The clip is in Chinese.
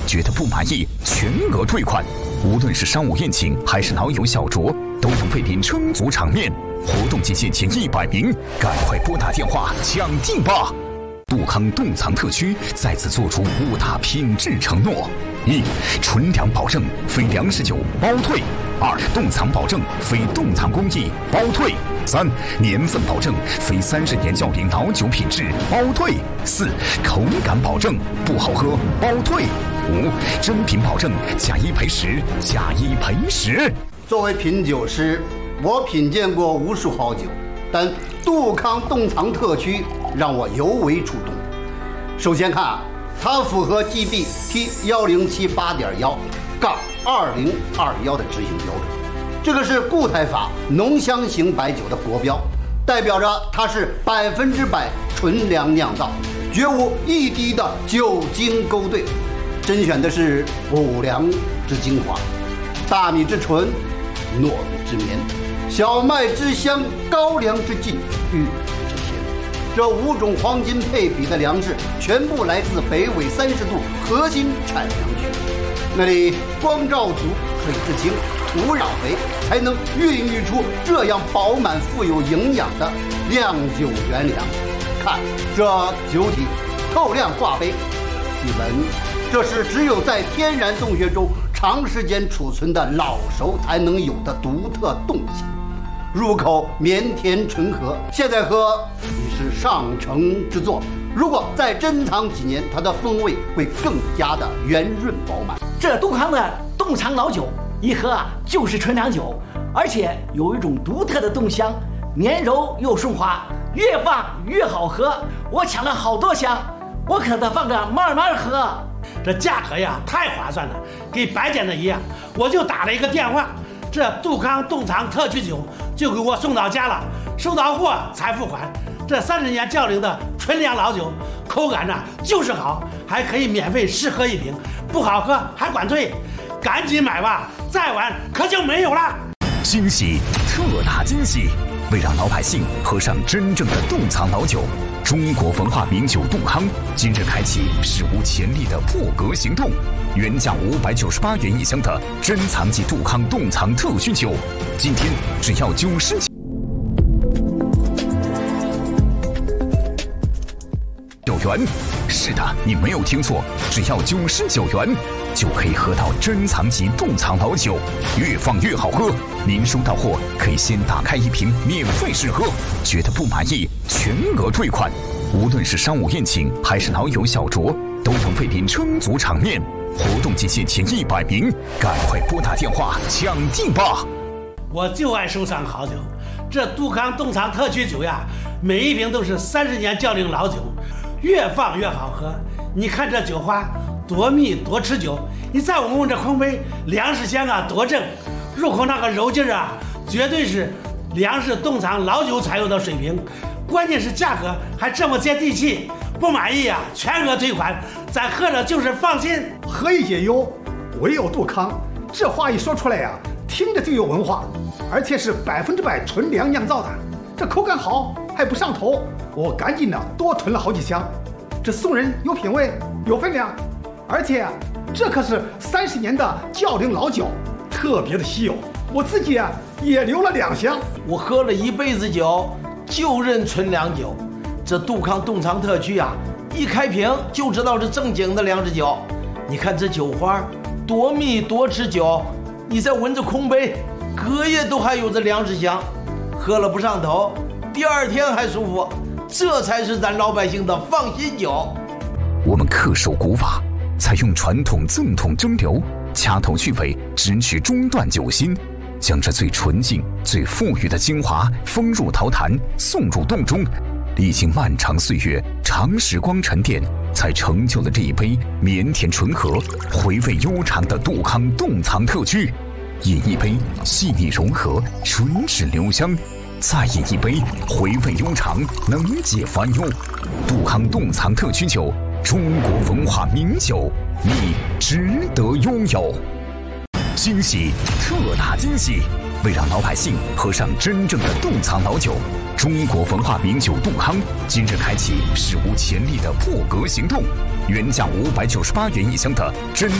觉得不满意全额退款。无论是商务宴请还是老友小酌，都能为您撑足场面。活动期限前100名，赶快拨打电话抢定吧！杜康冻藏特区再次做出5大品质承诺：一、纯粮保证，非粮食酒包退；2、冻藏保证，非冻藏工艺包退；3、年份保证，非30年较龄老酒品质包退；4、口感保证，不好喝包退；5、真品保证，假一赔10，假一赔10。 作为品酒师，我品鉴过无数好酒，但杜康冻藏特区让我尤为触动。首先看它符合 GB T107.8.1-2021的执行标准，这个是固态法浓香型白酒的国标，代表着它是100%纯粮酿造，绝无一滴的酒精勾兑，甄选的是五粮之精华，大米之纯，糯米之绵，小麦之香，高粱之劲，玉米之甜。这5种黄金配比的粮食全部来自北纬30度核心产粮区，那里光照足，水质清，土壤肥，才能孕育出这样饱满富有营养的酿酒原粮。看这酒体透亮挂杯，据闻这是只有在天然洞穴中长时间储存的老熟才能有的独特动性，入口绵甜醇和，现在喝已是上乘之作。如果再珍藏几年，它的风味会更加的圆润饱满。 这杜康的冻藏老酒一喝就是纯粮酒，而且有一种独特的冻香，绵柔又顺滑，越放越好喝。我抢了好多箱，我可得放着慢慢喝。 这价格呀太划算了，跟白捡的一样。我就打了一个电话，这杜康冻藏特区酒就给我送到家了，收到货才付款。这30年较龄的纯粮老酒，口感呢就是好，还可以免费试喝1瓶，不好喝还管退，赶紧买吧，再晚可就没有了。 惊喜，特大惊喜！为让老百姓喝上真正的冻藏老酒，中国文化名酒杜康今日开启史无前例的破格行动，原价598元一箱的珍藏级杜康冻藏特需酒，今天只要99元。是的，你没有听错，只要99元就可以喝到珍藏级冻藏老酒，越放越好喝。您收到货可以先打开1瓶免费试喝，觉得不满意全额退款。无论是商务宴请还是老友小酌，都能为您撑足场面。活动期限前100名，赶快拨打电话抢定吧！ 我就爱收藏好酒，这杜康冻藏特区酒呀，每一瓶都是30年较龄老酒，越放越好喝。你看这酒花多密多持久，你再闻闻这空杯，粮食香多正，入口那个柔劲绝对是粮食冻藏老酒才有的水平。关键是价格还这么接地气，不满意全额退款，咱喝着就是放心。 何以解忧，唯有杜康。这话一说出来听着就有文化，而且是100%纯粮酿造的，这口感好还不上头，我赶紧多囤了好几箱。这送人有品位有分量，而且这可是30年的较龄老酒，特别的稀有。我自己也留了2箱。 我喝了一辈子酒，就认纯粮酒。这杜康冻藏特区一开瓶就知道是正经的粮食酒。你看这酒花多密多持久，你再闻着空杯，隔夜都还有着粮食香，喝了不上头，第2天还舒服，这才是咱老百姓的放心酒。 我们恪守古法，采用传统赠桶蒸馏，掐头去尾，只取中段酒心，将这最纯净最馥郁的精华封入陶坛，送入洞中。历经漫长岁月，长时光沉淀，才成就了这一杯绵甜醇和、回味悠长的杜康冻藏特区。饮一杯细腻融合，唇齿留香；再饮一杯回味悠长，能解烦忧。杜康冻藏特区酒，中国文化名酒，你值得拥有。惊喜，特大惊喜！为让老百姓喝上真正的冻藏老酒，中国文化名酒杜康今日开启史无前例的破格行动，原价598元一箱的珍